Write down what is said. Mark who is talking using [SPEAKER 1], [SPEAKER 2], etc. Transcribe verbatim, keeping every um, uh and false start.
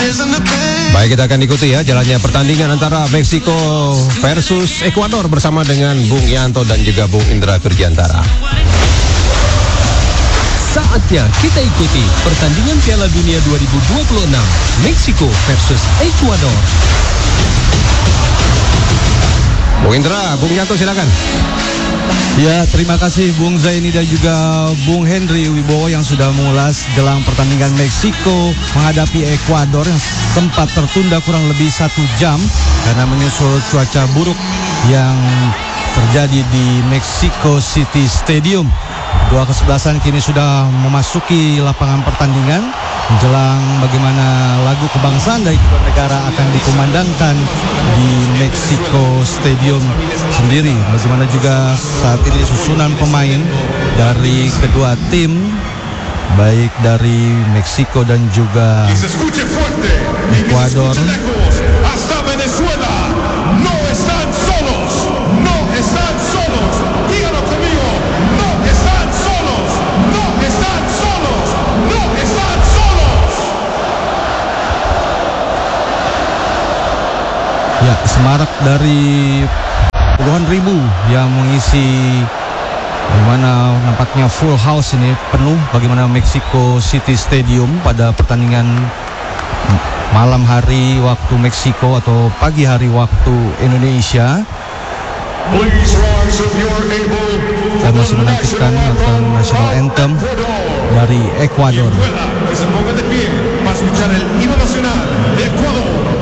[SPEAKER 1] Baik, kita akan ikuti ya jalannya pertandingan antara Meksiko versus Ekuador bersama dengan Bung Yanto dan juga Bung Indra Firgiantara.
[SPEAKER 2] Saatnya kita ikuti pertandingan Piala Dunia dua ribu dua puluh enam Meksiko versus Ekuador.
[SPEAKER 1] Bung Indra, Bung Yanto silakan.
[SPEAKER 3] Ya, terima kasih Bung Zaini dan juga Bung Henry Wibowo yang sudah mengulas jelang pertandingan Meksiko menghadapi Ekuador yang sempat tertunda kurang lebih satu jam karena menyusul cuaca buruk yang terjadi di Mexico City Stadium. Dua kesebelasan kini sudah memasuki lapangan pertandingan menjelang bagaimana lagu kebangsaan dari kedua negara akan dikumandangkan di Mexico Stadium sendiri. Bagaimana juga saat ini susunan pemain dari kedua tim, baik dari Meksiko dan juga Ekuador. Ya, semarak dari puluhan ribu yang mengisi, bagaimana nampaknya full house ini, penuh bagaimana Mexico City Stadium pada pertandingan malam hari waktu Meksiko atau pagi hari waktu Indonesia. Saya masih menantikan nonton national anthem dari Ekuador.